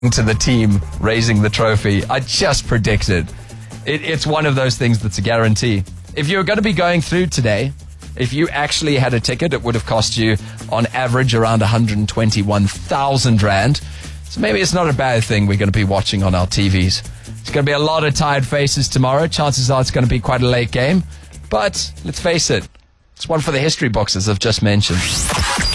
to the team raising the trophy. I just predicted. It's one of those things that's a guarantee. If you were going to be going through today, if you actually had a ticket, it would have cost you on average around 121,000 Rand. So maybe it's not a bad thing we're going to be watching on our TVs. It's going to be a lot of tired faces tomorrow. Chances are it's going to be quite a late game. But let's face it, it's one for the history books, as I've just mentioned.